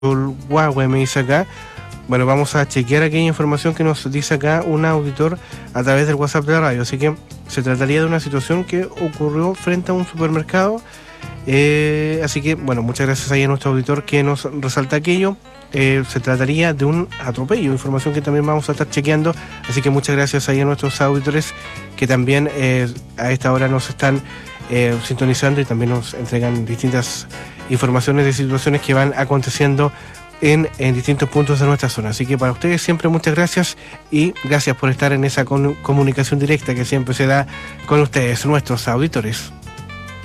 Huawei, me dice acá. Bueno, vamos a chequear aquella información que nos dice acá un auditor a través del WhatsApp de la radio. Así que se trataría de una situación que ocurrió frente a un supermercado. Así que, bueno, muchas gracias ahí a nuestro auditor que nos resalta aquello. Se trataría de un atropello, información que también vamos a estar chequeando. Así que muchas gracias ahí a nuestros auditores que también a esta hora nos están sintonizando y también nos entregan distintas informaciones de situaciones que van aconteciendo en distintos puntos de nuestra zona. Así que para ustedes siempre muchas gracias y gracias por estar en esa comunicación directa que siempre se da con ustedes, nuestros auditores.